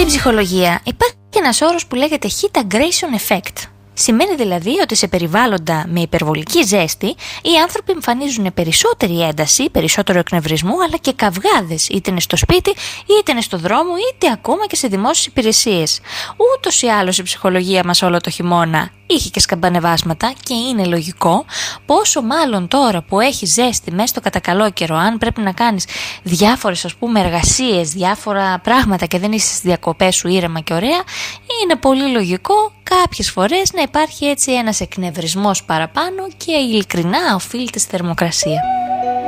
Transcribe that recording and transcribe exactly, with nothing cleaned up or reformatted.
Στην ψυχολογία υπάρχει ένας όρος που λέγεται heat aggression effect. Σημαίνει δηλαδή ότι σε περιβάλλοντα με υπερβολική ζέστη οι άνθρωποι εμφανίζουν περισσότερη ένταση, περισσότερο εκνευρισμό, αλλά και καυγάδες, είτε είναι στο σπίτι, είτε είναι στο δρόμο, είτε ακόμα και σε δημόσιες υπηρεσίες. Ούτως ή άλλως η ψυχολογία μας όλο το χειμώνα είχε και σκαμπανεβάσματα και είναι λογικό, πόσο μάλλον τώρα που έχει ζέστη μέσα στο κατακαλό καιρό, αν πρέπει να κάνεις διάφορες ας πούμε εργασίες, διάφορα πράγματα και δεν είσαι στις διακοπές σου ήρεμα και ωραία, είναι πολύ λογικό κάποιες φορές να υπάρχει έτσι ένας εκνευρισμός παραπάνω και ειλικρινά οφείλεται στη θερμοκρασία.